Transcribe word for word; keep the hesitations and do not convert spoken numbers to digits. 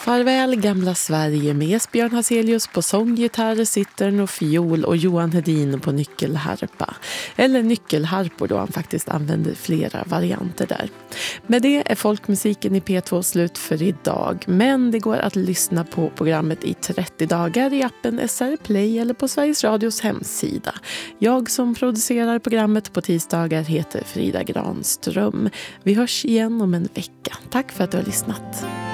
Farväl gamla Sverige med Esbjörn Hazelius på sånggitarr, sittern och fiol och Johan Hedin på nyckelharpa. Eller nyckelharpor då han faktiskt använder flera varianter där. Med det är folkmusiken i P två slut för idag. Men det går att lyssna på programmet i trettio dagar i appen S R Play eller på Sveriges Radios hemsida. Jag som producerar programmet på tisdagar heter Frida Granström. Vi hörs igen om en vecka. Tack för att du har lyssnat.